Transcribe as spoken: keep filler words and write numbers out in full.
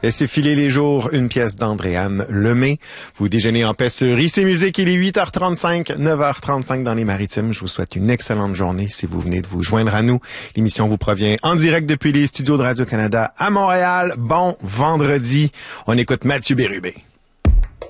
Laissez filer les jours, une pièce d'Andréane Lemay. Vous déjeunez en paix sur I C Musique, il est huit heures trente-cinq, neuf heures trente-cinq dans les Maritimes. Je vous souhaite une excellente journée si vous venez de vous joindre à nous. L'émission vous provient en direct depuis les studios de Radio-Canada à Montréal. Bon vendredi. On écoute Mathieu Bérubé.